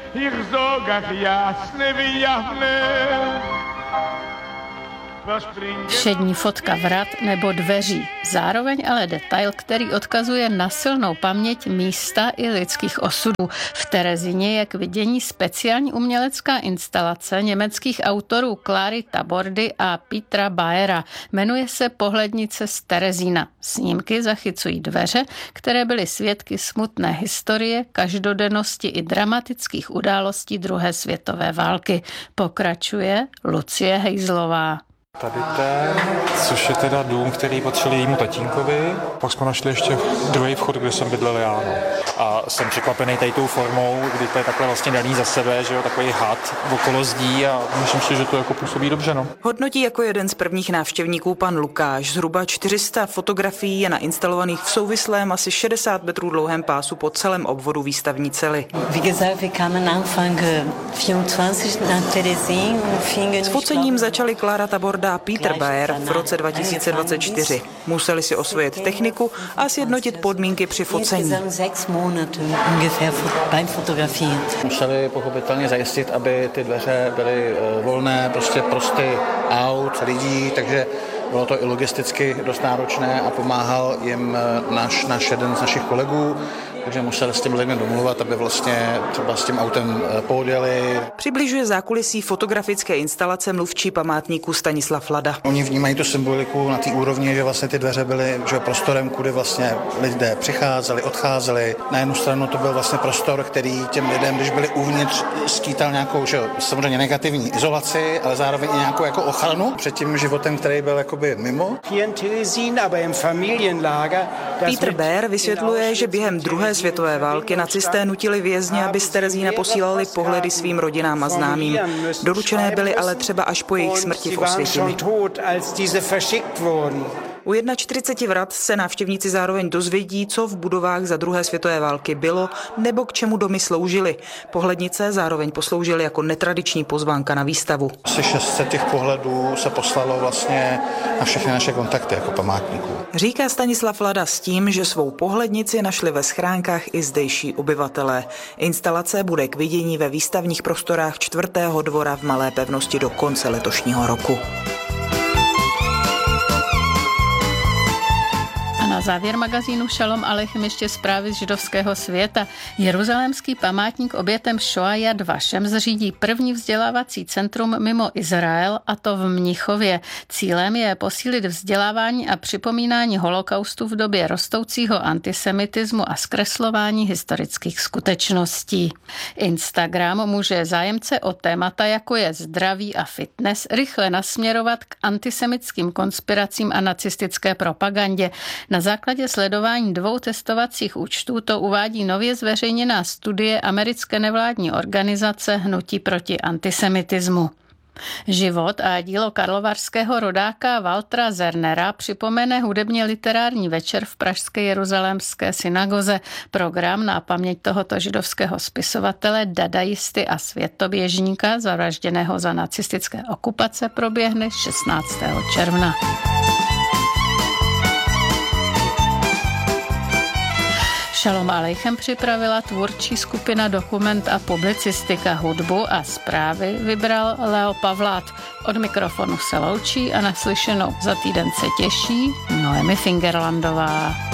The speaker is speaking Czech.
ich sag jasne wie jasne. Všední fotka vrat nebo dveří. Zároveň ale detail, který odkazuje na silnou paměť místa i lidských osudů. V Terezíně je k vidění speciální umělecká instalace německých autorů Clary Tabordy a Petera Bayera. Jmenuje se Pohlednice z Terezína. Snímky zachycují dveře, které byly svědky smutné historie, každodennosti i dramatických událostí druhé světové války. Pokračuje Lucie Hejzlová. Tady ten, což je teda dům, který patřil jejímu tatínkovi. Pak jsme našli ještě druhý vchod, kde jsem bydlel já. No. A jsem překvapený tady tou formou, kdy to je takhle vlastně daný za sebe, že jo, takový had okolo zdí a myslím si, že to jako působí dobře, no. Hodnotí jako jeden z prvních návštěvníků pan Lukáš. Zhruba 400 fotografií je nainstalovaných v souvislém asi 60 metrů dlouhém pásu po celém obvodu výstavní cely. S focením začali Clara Taborda a Peter Bayer v roce 2024. Museli si osvojit techniku a sjednotit podmínky při focení. Museli pochopitelně zajistit, aby ty dveře byly volné, prostě prosty aut, lidí, takže bylo to i logisticky dost náročné a pomáhal jim náš jeden z našich kolegů, takže museli s těmi lidmi domluvat, aby vlastně třeba s tím autem poodjeli. Přibližuje zákulisí fotografické instalace mluvčí památníku Stanislav Lada. Oni vnímají tu symboliku na té úrovni, že vlastně ty dveře byly prostorem, kudy vlastně lidé přicházeli, odcházeli. Na jednu stranu to byl vlastně prostor, který těm lidem, když byli uvnitř, skýtal nějakou, že samozřejmě negativní izolaci, ale zároveň i nějakou jako ochranu před tím životem, který byl jakoby mimo. Peter Bayer vysvětluje, že během druhé světové války nacisté nutili vězně, aby z Terezína posílali pohledy svým rodinám a známým. Doručené byly ale třeba až po jejich smrti v Osvětimi. U 41 vrat se návštěvníci zároveň dozvědí, co v budovách za druhé světové války bylo nebo k čemu domy sloužily. Pohlednice zároveň posloužily jako netradiční pozvánka na výstavu. Asi 600 těch pohledů se poslalo vlastně na všechny naše kontakty jako památníků. Říká Stanislav Lada s tím, že svou pohlednici našli ve schránkách i zdejší obyvatelé. Instalace bude k vidění ve výstavních prostorách 4. dvora v Malé Pevnosti do konce letošního roku. Na závěr magazínu Šalom Aleichem ještě zprávy z židovského světa. Jeruzalémský památník obětem Šoa Yad Vashem zřídí první vzdělávací centrum mimo Izrael, a to v Mnichově. Cílem je posílit vzdělávání a připomínání holokaustu v době rostoucího antisemitismu a zkreslování historických skutečností. Instagram může zájemce o témata, jako je zdraví a fitness, rychle nasměrovat k antisemitským konspiracím a nacistické propagandě. Na základě sledování 2 testovacích účtů to uvádí nově zveřejněná studie americké nevládní organizace Hnutí proti antisemitismu. Život a dílo karlovarského rodáka Waltera Zernera připomene hudebně literární večer v pražské jeruzalémské synagoze. Program na paměť tohoto židovského spisovatele, dadaisty a světoběžníka zavražděného za nacistické okupace proběhne 16. června. Šalom Aleichem připravila tvůrčí skupina Dokument a publicistika. Hudbu a zprávy vybral Leo Pavlát. Od mikrofonu se loučí a naslyšenou za týden se těší Noemi Fingerlandová.